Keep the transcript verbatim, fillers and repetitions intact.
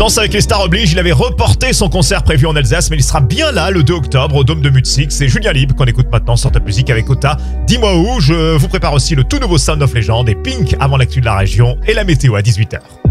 Danse avec les stars oblige, il avait reporté son concert prévu en Alsace, mais il sera bien là le deux octobre au Dôme de Mutzig. C'est Julien Libre qu'on écoute maintenant sur Top Music avec Ota. Dis-moi où, je vous prépare aussi le tout nouveau Sound of Legend et Pink avant l'actu de la région et la météo à dix-huit heures.